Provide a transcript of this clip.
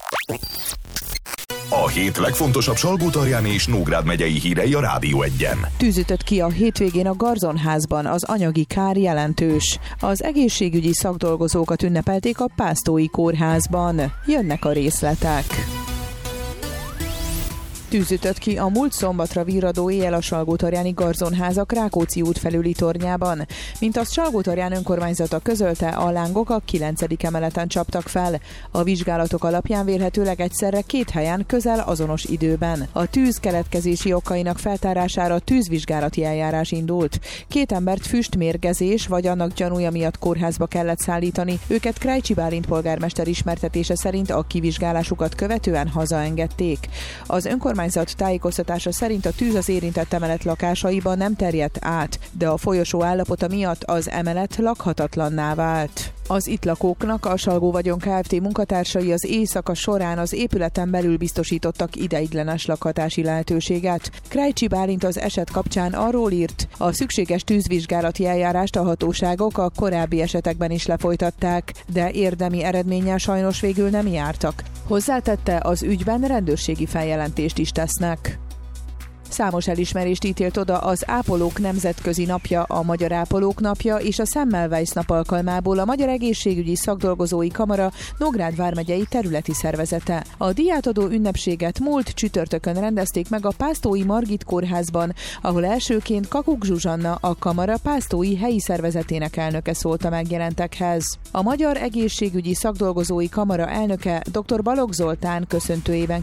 A hét legfontosabb Salgótarjáni és Nógrád megyei hírei a Rádió 1-en. Tűz ütött ki a hétvégén a Garzonházban, az anyagi kár jelentős. Az egészségügyi szakdolgozókat ünnepelték a Pásztói Kórházban. Jönnek a részletek. Tűz ütött ki a múlt szombatra virradó éjjel a Salgótarjáni Garzonházak Rákóczi út felüli tornyában. Mint azt Salgótarján önkormányzata közölte, a lángok a 9. emeleten csaptak fel. A vizsgálatok alapján vélhetőleg egyszerre 2 helyen közel azonos időben. A tűz keletkezési okainak feltárására tűzvizsgálati eljárás indult. 2 embert füstmérgezés vagy annak gyanúja miatt kórházba kellett szállítani. Őket Krajcsi Bálint polgármester ismertetése szerint a kivizsgálásukat követően hazaengedték. Az önkormányzat tájékoztatása szerint a tűz az érintett emelet lakásaiban nem terjedt át, de a folyosó állapota miatt az emelet lakhatatlanná vált. Az itt lakóknak a Salgó Vagyon Kft. Munkatársai az éjszaka során az épületen belül biztosítottak ideiglenes lakhatási lehetőséget. Krajcsi Bálint az eset kapcsán arról írt, a szükséges tűzvizsgálati eljárást a hatóságok a korábbi esetekben is lefolytatták, de érdemi eredménnyel sajnos végül nem jártak. Hozzátette, az ügyben rendőrségi feljelentést is tesznek. Számos elismerést ítélt oda az Ápolók Nemzetközi Napja, a Magyar Ápolók Napja és a Semmelweis nap alkalmából a Magyar Egészségügyi Szakdolgozói Kamara Nógrád vármegyei területi szervezete. A díjátadó ünnepséget múlt csütörtökön rendezték meg a Pásztói Margit Kórházban, ahol elsőként Kakuk Zsuzsanna, a kamara pásztói helyi szervezetének elnöke szólt a megjelentekhez. A Magyar Egészségügyi Szakdolgozói Kamara elnöke dr. Balogh Zoltán köszöntőjében